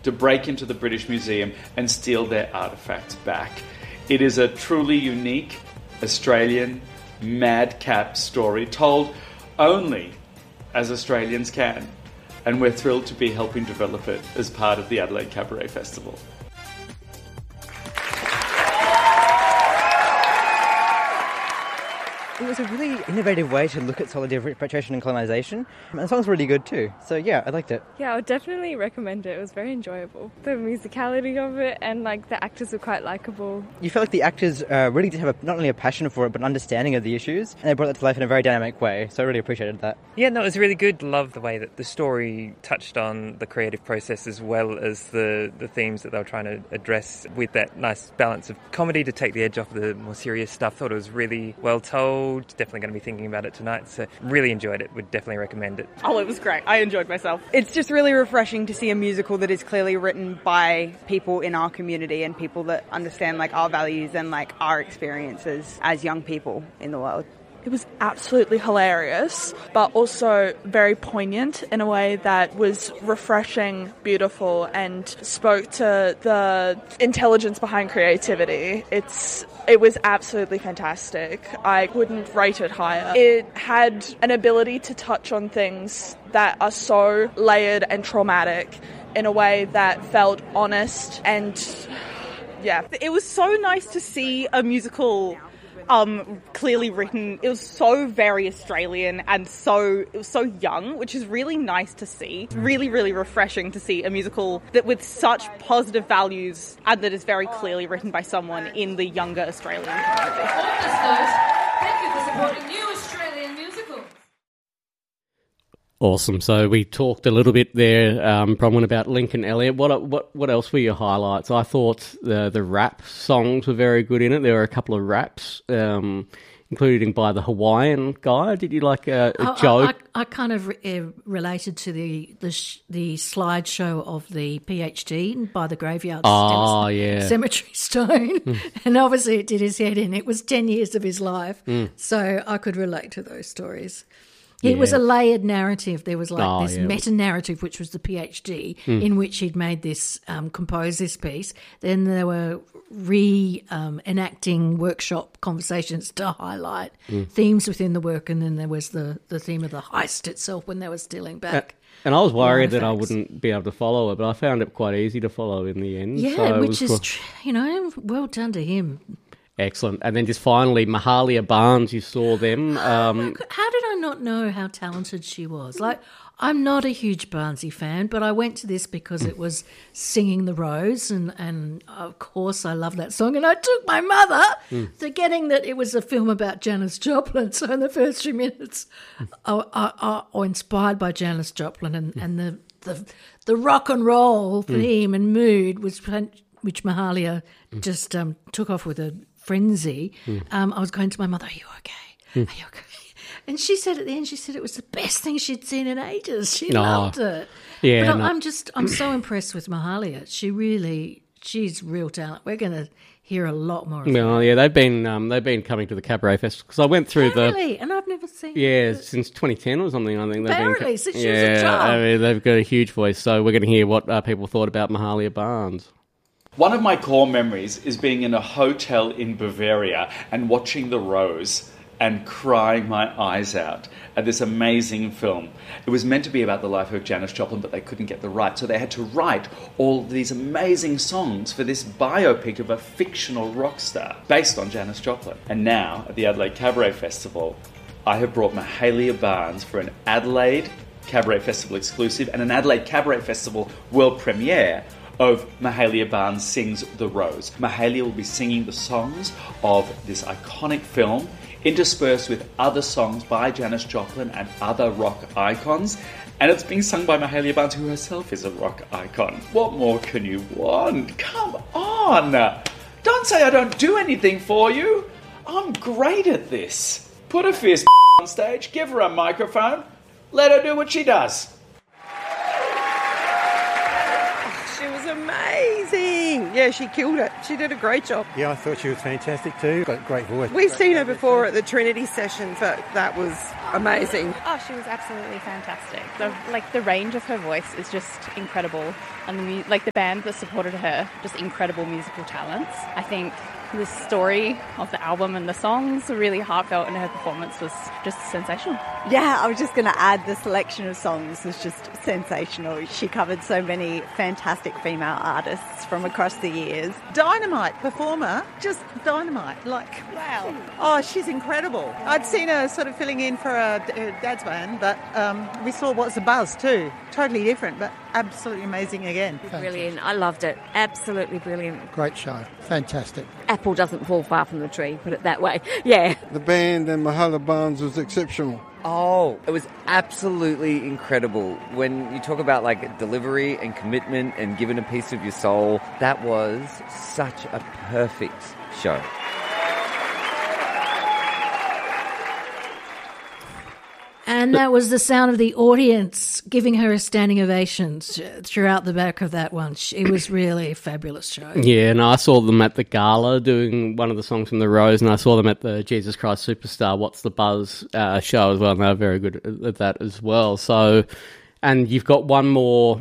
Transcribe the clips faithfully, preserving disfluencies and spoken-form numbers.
to break into the British Museum and steal their artefacts back. It is a truly unique Australian madcap story told only as Australians can, and we're thrilled to be helping develop it as part of the Adelaide Cabaret Festival. It was a really innovative way to look at solidarity, repatriation and colonisation. And the song's really good too. So yeah, I liked it. Yeah, I would definitely recommend it. It was very enjoyable. The musicality of it and like the actors were quite likeable. You felt like the actors uh, really did have a, not only a passion for it, but an understanding of the issues. And they brought that to life in a very dynamic way. So I really appreciated that. Yeah, no, it was really good. Love the way that the story touched on the creative process as well as the, the themes that they were trying to address with that nice balance of comedy to take the edge off the more serious stuff. Thought it was really well told. Definitely going to be thinking about it tonight, so really enjoyed it. Would definitely recommend it. Oh, it was great. I enjoyed myself. It's just really refreshing to see a musical that is clearly written by people in our community and people that understand like our values and like our experiences as young people in the world. It was absolutely hilarious, but also very poignant in a way that was refreshing, beautiful, and spoke to the intelligence behind creativity. It's It was absolutely fantastic. I wouldn't rate it higher. It had an ability to touch on things that are so layered and traumatic in a way that felt honest and, yeah. It was so nice to see a musical um, clearly written. It was so very Australian and so it was so young, which is really nice to see. It's really, really refreshing to see a musical that with such positive values and that is very clearly written by someone in the younger Australian community. Thank you for supporting new Australian musicals. Awesome. So we talked a little bit there, um, Bronwyn, about Lincoln Elliott. What what what else were your highlights? I thought the the rap songs were very good in it. There were a couple of raps, um, including by the Hawaiian guy. Did you like a, a I, joke? I, I kind of uh, related to the the, sh- the slideshow of the PhD by the graveyard oh, yeah. cemetery stone, and obviously it did his head in. It was ten years of his life, mm. so I could relate to those stories. It Yeah. was a layered narrative. There was like Oh, this yeah. meta-narrative, which was the PhD, Mm. in which he'd made this, um, composed this piece. Then there were re-enacting um, workshop conversations to highlight Mm. themes within the work, and then there was the, the theme of the heist itself when they were stealing back. And I was worried that I artifacts. wouldn't be able to follow it, but I found it quite easy to follow in the end. Yeah, so it which was is, cool. tr- you know, well done to him. Excellent. And then just finally, Mahalia Barnes, you saw them. Um, How did I not know how talented she was? Like, I'm not a huge Barnsey fan, but I went to this because it was Singing the Rose, and, and of course I love that song. And I took my mother, Mm. forgetting that it was a film about Janis Joplin. So in the first few minutes, I, I, I, I inspired by Janis Joplin, and, and the, the the rock and roll theme and mood was which Mahalia just um, took off with a frenzy. Mm. Um, I was going to my mother, "Are you okay? Mm. Are you okay?" And she said at the end, she said it was the best thing she'd seen in ages. She Oh, loved it. yeah, but no. I'm just, I'm so impressed with Mahalia. She really, she's real talent. We're going to hear a lot more of her. well, yeah, they've been um, they've been coming to the Cabaret Festival because I went through the Really? And I've never seen yeah it. since twenty ten or something. I think they've Apparently, been since she was yeah, a child. I mean, they've got a huge voice. So we're going to hear what uh, people thought about Mahalia Barnes. One of my core memories is being in a hotel in Bavaria and watching The Rose and crying my eyes out at this amazing film. It was meant to be about the life of Janis Joplin, but they couldn't get the rights, so they had to write all these amazing songs for this biopic of a fictional rock star based on Janis Joplin. And now, at the Adelaide Cabaret Festival, I have brought Mahalia Barnes for an Adelaide Cabaret Festival exclusive and an Adelaide Cabaret Festival world premiere of Mahalia Barnes Sings The Rose. Mahalia will be singing the songs of this iconic film, interspersed with other songs by Janis Joplin and other rock icons. And it's being sung by Mahalia Barnes, who herself is a rock icon. What more can you want? Come on! Don't say I don't do anything for you! I'm great at this. Put a fierce on stage, give her a microphone, let her do what she does. She was amazing. Yeah, she killed it. She did a great job. Yeah, I thought she was fantastic too. Got a great voice. We've seen her before at the Trinity sessions, but that was amazing. Oh, she was absolutely fantastic. The, like the range of her voice is just incredible, and the mu- like the band that supported her, just incredible musical talents. I think the story of the album and the songs were really heartfelt, and her performance was just sensational. Yeah, I was just going to add the selection of songs was just sensational. She covered so many fantastic female artists from across the years. Dynamite performer, just dynamite. Like, wow. Oh, she's incredible. I'd seen her sort of filling in for her, her dad's band, but um, we saw What's the Buzz too. Totally different, but absolutely amazing again. Brilliant. I loved it. Absolutely brilliant. Great show. Fantastic. Apple doesn't fall far from the tree, put it that way. Yeah. The band and Mahala Barnes was exceptional. Oh, it was absolutely incredible. When you talk about like delivery and commitment and giving a piece of your soul, that was such a perfect show. And that was the sound of the audience giving her a standing ovation throughout the back of that one. It was really a fabulous show. Yeah, and I saw them at the gala doing one of the songs from The Rose, and I saw them at the Jesus Christ Superstar What's the Buzz uh, show as well, and they were very good at that as well. So, and you've got one more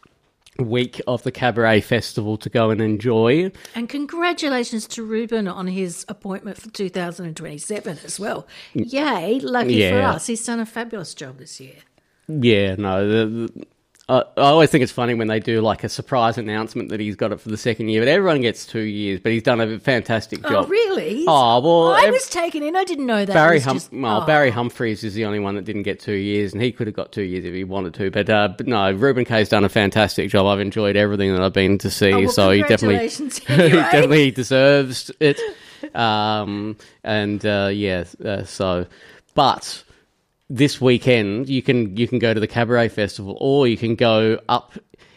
week of the Cabaret Festival to go and enjoy. And congratulations to Ruben on his appointment for two thousand twenty-seven as well. Yay, lucky yeah. for us. He's done a fabulous job this year. Yeah, no, the, the, I, I always think it's funny when they do like a surprise announcement that he's got it for the second year, but everyone gets two years, but he's done a fantastic job. Oh, really? Oh, well... I ev- was taken in. I didn't know that. Barry, was hum- just, well, oh. Barry Humphries is the only one that didn't get two years, and he could have got two years if he wanted to, but, uh, but no, Ruben Kay's done a fantastic job. I've enjoyed everything that I've been to see, Oh, well, so he definitely, congratulations he anyway. definitely deserves it. Um, and, uh, yeah, uh, so... But... This weekend, you can you can go to the Cabaret Festival, or you can go up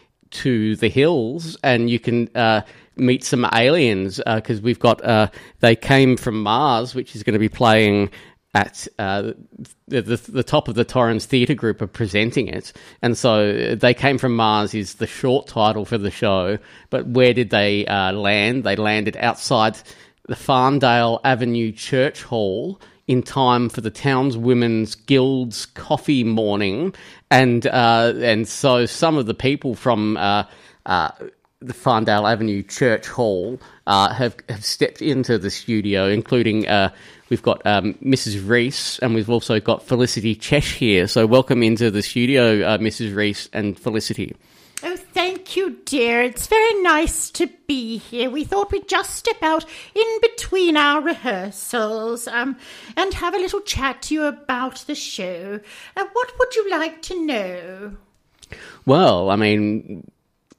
to the hills and you can uh, meet some aliens, because uh, we've got uh, They Came From Mars, which is going to be playing at uh, the, the the top of the Torrens Theatre Group are presenting it, and so They Came From Mars is the short title for the show. But where did they uh, land? They landed outside the Farndale Avenue Church Hall in time for the Townswomen's Guild's coffee morning, and uh, and so some of the people from uh, uh, the Farndale Avenue Church Hall uh, have, have stepped into the studio, including uh, we've got um, Missus Reese, and we've also got Felicity Chesh here. So welcome into the studio, uh, Missus Reese and Felicity. Oh, thank you, dear. It's very nice to be here. We thought we'd just step out in between our rehearsals um, and have a little chat to you about the show. Uh, what would you like to know? Well, I mean...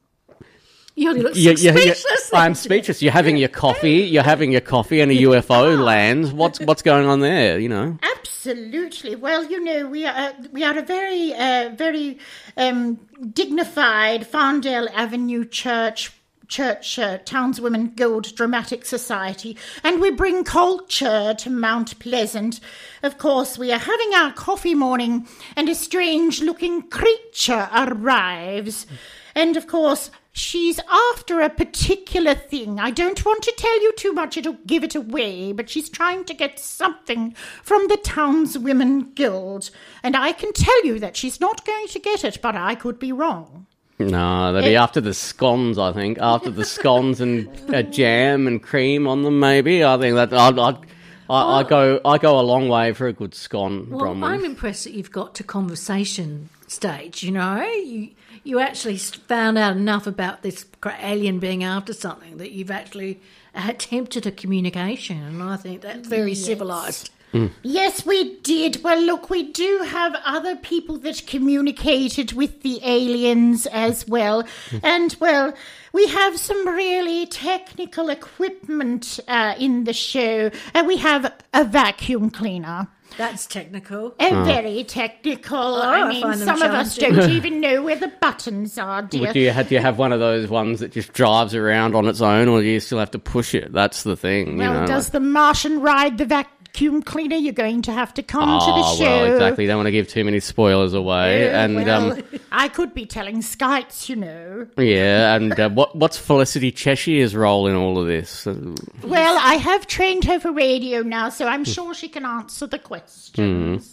You look Yeah, yeah, yeah. speechless. I'm speechless. You're having your coffee. You're having your coffee, and a U F O lands. What's what's going on there? You know. Absolutely. Well, you know, we are we are a very uh, very um, dignified Farndale Avenue Church. Church uh, Townswomen Guild Dramatic Society, and we bring culture to Mount Pleasant. Of course, we are having our coffee morning, and a strange-looking creature arrives. And, of course, she's after a particular thing. I don't want to tell you too much, it'll give it away, but she's trying to get something from the Townswomen Guild. And I can tell you that she's not going to get it, but I could be wrong. No, they'll be after the scones, I think. After the scones and uh, jam and cream on them, maybe. I think that I'd, I'd, I, I go I go a long way for a good scone, Well, Bronwyn. I'm impressed that you've got to conversation stage, you know. You you actually found out enough about this alien being after something that you've actually attempted a communication, and I think that's very Yes. civilised. Mm. Yes, we did. Well, look, we do have other people that communicated with the aliens as well. And, well, we have some really technical equipment uh, in the show. Uh, we have a vacuum cleaner. That's technical. Uh, Oh. Very technical. Oh, I I mean, find them some of us challenging. don't even know where the buttons are, dear. Would you have, do you have one of those ones that just drives around on its own, or do you still have to push it? That's the thing. Well, you know, does like- the Martian ride the vacuum cleaner? You're going to have to come oh, to the show. well, exactly. Don't want to give too many spoilers away. Yeah, and well, um, I could be telling skites, you know. yeah, and uh, what what's Felicity Cheshire's role in all of this? Uh, Well, I have trained her for radio now, so I'm sure she can answer the question. hmm.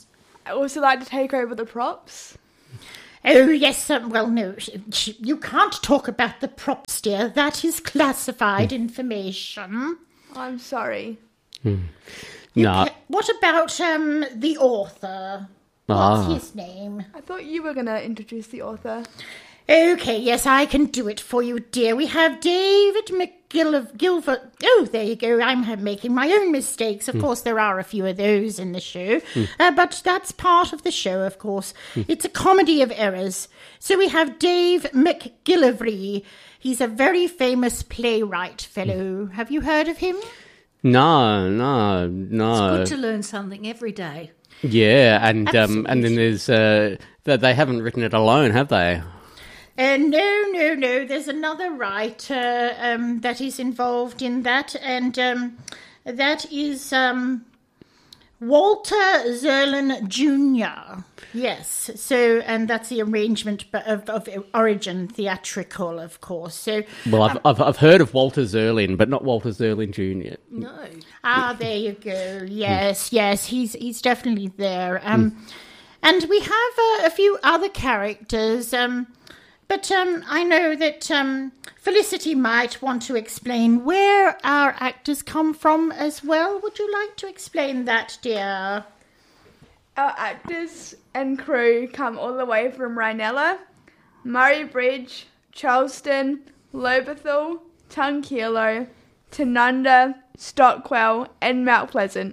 also like to take over the props? Oh, yes, um, well, no, sh- sh- you can't talk about the props, dear. That is classified information. I'm sorry. Hmm. No. Okay, what about um, the author? Ah. What's his name? I thought you were going to introduce the author. Okay, yes, I can do it for you, dear. We have David McGilvert. Oh, there you go. I'm ha- making my own mistakes. Of Mm. course, there are a few of those in the show. Mm. Uh, but that's part of the show, of course. Mm. It's a comedy of errors. So we have Dave McGillivray. He's a very famous playwright fellow. Have you heard of him? No, no, no. It's good to learn something every day. Yeah, and um, and then there's uh, th- they haven't written it alone, have they? Uh, no, no, no. There's another writer um, that is involved in that, and um, that is um, Walter Zerlin Junior Yes, so, and that's the arrangement of, of Origin Theatrical, of course. So, Well, I've, um, I've I've heard of Walter Zerlin, but not Walter Zerlin Junior No. Ah, there you go. Yes, yes, he's he's definitely there. Um, and we have uh, a few other characters. Um, but um, I know that um, Felicity might want to explain where our actors come from as well. Would you like to explain that, dear? Our actors and crew come all the way from Rhinella, Murray Bridge, Charleston, Lobethal, Tunkelo, Tanunda, Stockwell and Mount Pleasant.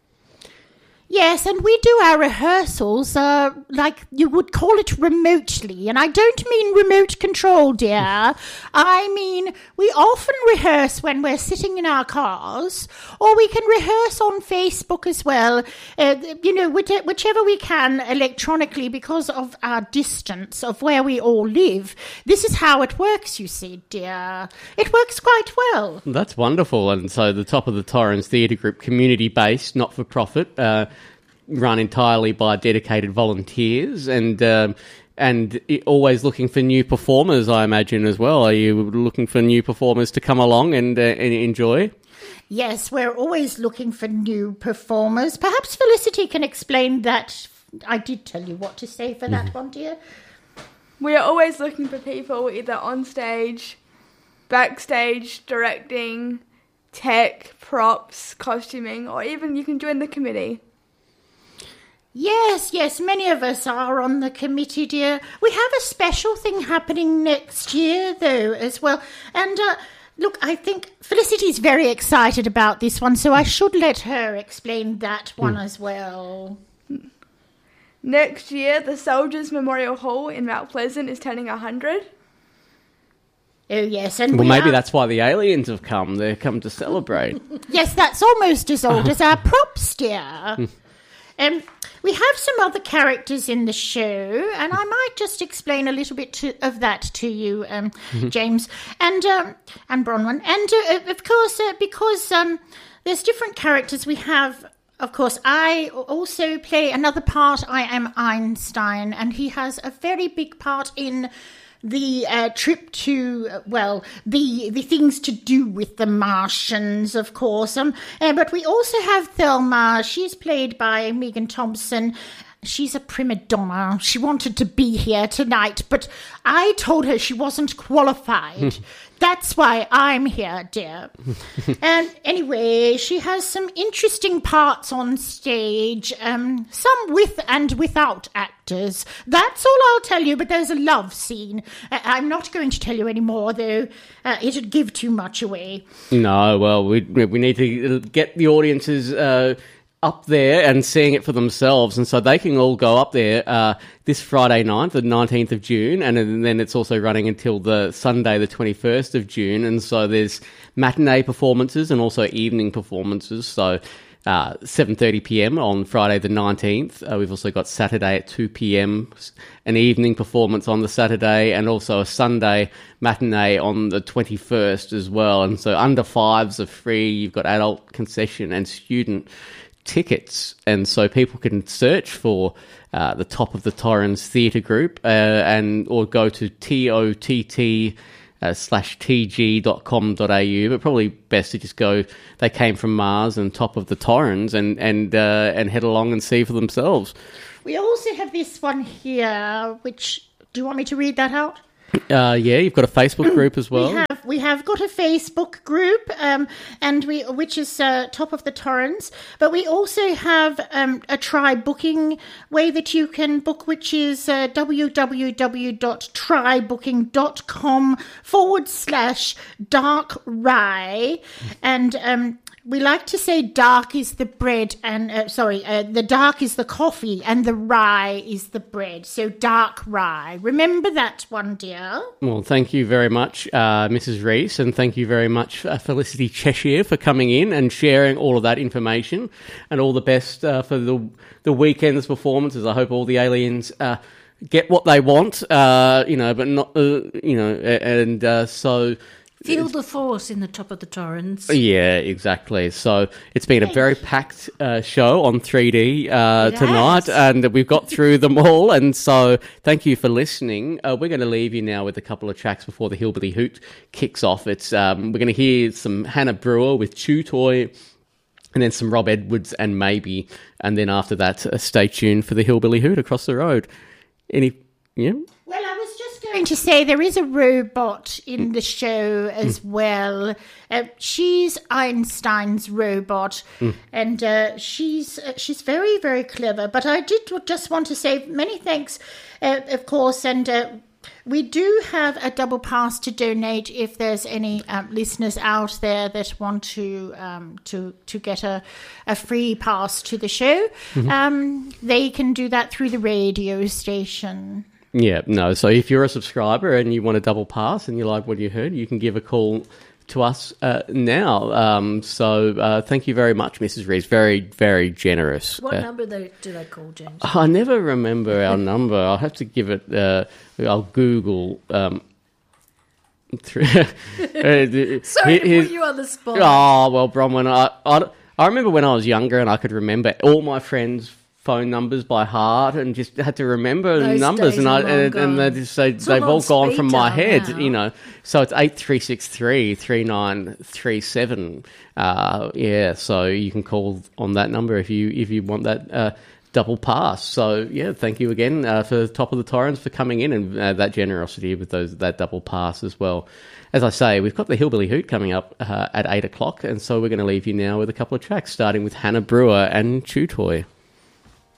Yes, and we do our rehearsals, uh, like you would call it remotely. And I don't mean remote control, dear. I mean, we often rehearse when we're sitting in our cars, or we can rehearse on Facebook as well, uh, you know, which- whichever we can electronically because of our distance of where we all live. This is how it works, you see, dear. It works quite well. That's wonderful. And so the Top of the Torrens Theatre Group, community-based, not-for-profit, uh, run entirely by dedicated volunteers, and um, and i- always looking for new performers, I imagine, as well. Are you looking for new performers to come along and, uh, and enjoy? Yes, we're always looking for new performers. Perhaps Felicity can explain that. I did tell you what to say for that one, dear. We are always looking for people either on stage, backstage, directing, tech, props, costuming, or even you can join the committee. Yes, yes, many of us are on the committee, dear. We have a special thing happening next year, though, as well. And, uh, look, I think Felicity's very excited about this one, so I should let her explain that one as well. Next year, the Soldiers Memorial Hall in Mount Pleasant is turning one hundred. Oh, yes, and Well, we maybe are- that's why the aliens have come. They've come to celebrate. Yes, that's almost as old as our props, dear. Um, we have some other characters in the show, and I might just explain a little bit to, of that to you, um, Mhm. James, and um, and Bronwyn. And, uh, of course, uh, because um, there's different characters we have, of course, I also play another part. I am Einstein, and he has a very big part in the uh, trip to, uh, well, the the things to do with the Martians, of course. Um, uh, but we also have Thelma. She's played by Megan Thompson. She's a prima donna. She wanted to be here tonight, but I told her she wasn't qualified. That's why I'm here, dear. And anyway, she has some interesting parts on stage, um, some with and without actors. That's all I'll tell you, but there's a love scene. Uh, I'm not going to tell you any more, though. Uh, it'd give too much away. No, well, we we need to get the audiences uh, up there and seeing it for themselves, and so they can all go up there uh, this Friday night, the nineteenth of June, and then it's also running until the Sunday, the twenty-first of June, and so there's matinee performances and also evening performances, so uh, seven thirty p.m. on Friday the nineteenth. Uh, we've also got Saturday at two p.m, an evening performance on the Saturday, and also a Sunday matinee on the twenty-first as well, and so under fives are free. You've got adult concession and student tickets, and so people can search for uh, the Top of the Torrens Theatre Group uh, and or go to T-O-T-T uh, slash T-G dot com dot A U, but probably best to just go They Came From Mars and Top of the Torrens and and uh, and head along and see for themselves. We also have this one here, which, do you want me to read that out? Uh, yeah, you've got a Facebook group as well. We have we have got a Facebook group, um, and we which is uh, Top of the Torrens. But we also have um, a try booking way that you can book, which is uh, www.trybooking.com forward slash dark rye, and um, we like to say dark is the bread, and uh, sorry, uh, the dark is the coffee, and the rye is the bread. So dark rye. Remember that one, dear. Well, thank you very much, uh, Missus Reese, and thank you very much, uh, Felicity Cheshire, for coming in and sharing all of that information, and all the best uh, for the the weekend's performances. I hope all the aliens uh, get what they want, uh, you know, but not, uh, you know, and uh, so. Feel the force in the Top of the Torrens. Yeah, exactly. So it's been a very packed uh, show on three D uh, It tonight, has. and we've got through them all. And so thank you for listening. Uh, we're going to leave you now with a couple of tracks before the Hillbilly Hoot kicks off. It's um, we're going to hear some Hannah Brewer with Chew Toy, and then some Rob Edwards and Maybe, and then after that, uh, stay tuned for the Hillbilly Hoot across the road. Any, yeah. Well, I was just going to say there is a robot in the show as well. Uh, she's Einstein's robot, Mm. and uh, she's uh, she's very, very clever. But I did just want to say many thanks, uh, of course, and uh, we do have a double pass to donate if there's any um, listeners out there that want to um, to to get a, a free pass to the show. Mhm. Um, they can do that through the radio station. Yeah, no. So if you're a subscriber and you want a double pass and you like what you heard, you can give a call to us uh, now. Um, so uh, thank you very much, Missus Rees. Very, very generous. What Uh, number they, do they call, James? I never remember our number. I'll have to give it. Uh, I'll Google. Um, through, Sorry to put you on the spot. Oh well, Bronwyn. I, I I remember when I was younger and I could remember all my friends' phone numbers by heart and just had to remember Those numbers, days and I are long and, and gone. they just say It's all they've on all gone speed from my dial head, now. you know. So it's eight three six three three nine three seven. Uh, yeah, so you can call on that number if you if you want that uh, double pass. So yeah, thank you again uh, for Top of the Torrens for coming in and uh, that generosity with those that double pass as well. As I say, we've got the Hillbilly Hoot coming up uh, at eight o'clock, and so we're going to leave you now with a couple of tracks, starting with Hannah Brewer and Chew Toy.